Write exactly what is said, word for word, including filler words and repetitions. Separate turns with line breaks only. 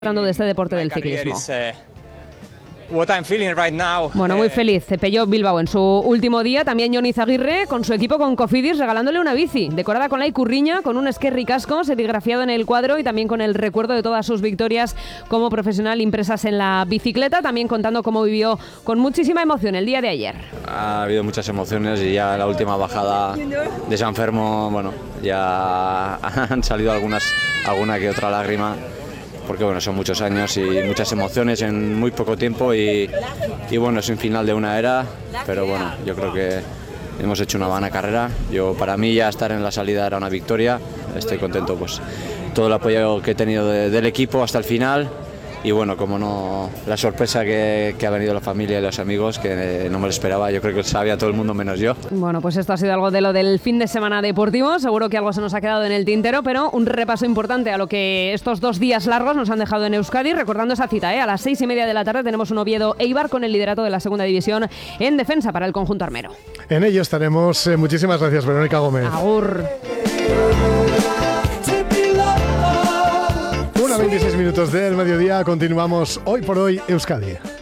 Hablando de este deporte del ciclismo. Bueno, muy feliz Pello Bilbao en su último día. También Jon Izaguirre con su equipo con Cofidis regalándole una bici decorada con la icurriña, con un esquerri casco serigrafiado en el cuadro y también con el recuerdo de todas sus victorias como profesional impresas en la bicicleta. También contando cómo vivió con muchísima emoción el día de ayer.
Ha habido muchas emociones y ya la última bajada de San Fermo, bueno, ya han salido algunas, alguna que otra lágrima. Porque bueno, son muchos años y muchas emociones en muy poco tiempo y, y bueno, es un final de una era, pero bueno, yo creo que hemos hecho una buena carrera. Yo, para mí ya estar en la salida era una victoria, estoy contento pues todo el apoyo que he tenido de, del equipo hasta el final y bueno, como no, la sorpresa que, que ha venido la familia y los amigos, que no me lo esperaba, yo creo que lo sabía todo el mundo menos yo.
Bueno, pues esto ha sido algo de lo del fin de semana deportivo, seguro que algo se nos ha quedado en el tintero, pero un repaso importante a lo que estos dos días largos nos han dejado en Euskadi, recordando esa cita, ¿eh? A las seis y media de la tarde tenemos un Oviedo Eibar con el liderato de la segunda división en defensa para el conjunto armero.
En ello estaremos. Eh, muchísimas gracias, Verónica Gómez.
Agur.
Una veintiséis minutos del mediodía, continuamos Hoy por Hoy Euskadi.